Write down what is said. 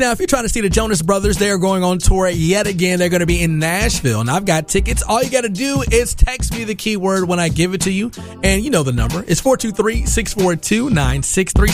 Now, if you're trying to see the Jonas Brothers, they are going on tour yet again. They're going to be in Nashville, and I've got tickets. All you got to do is text me the keyword when I give it to you, and you know the number. It's 423-642-9636.